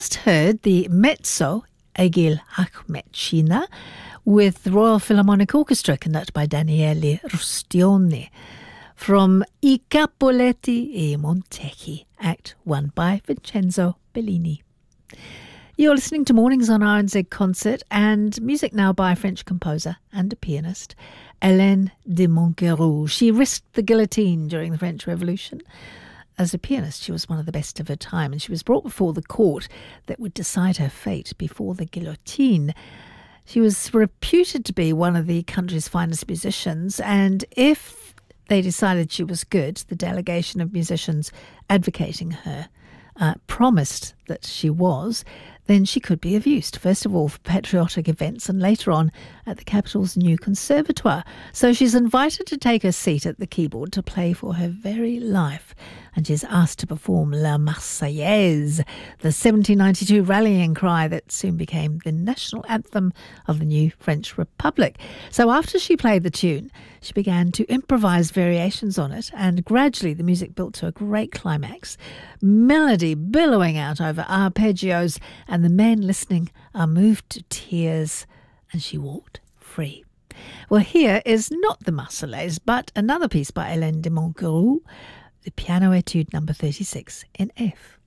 Just heard the mezzo Egil Akhmetchina with the Royal Philharmonic Orchestra, conducted by Daniele Rustioni, from I Capoletti e Montecchi, Act 1 by Vincenzo Bellini. You're listening to Mornings on RNZ Concert, and music now by French composer and a pianist, Hélène de Monquerou. She risked the guillotine during the French Revolution. As a pianist, she was one of the best of her time, and she was brought before the court that would decide her fate before the guillotine. She was reputed to be one of the country's finest musicians, and if they decided she was good, the delegation of musicians advocating her promised that she was, then she could be of use, first of all for patriotic events and later on at the capital's new conservatoire. So she's invited to take her seat at the keyboard to play for her very life, and she's asked to perform La Marseillaise, the 1792 rallying cry that soon became the national anthem of the new French Republic. So after she played the tune, she began to improvise variations on it, and gradually the music built to a great climax, melody billowing out over arpeggios, and the men listening are moved to tears, and she walked free. Well, here is not the Marseillaise, but another piece by Hélène de Monquerou, the Piano Etude number 36 in F.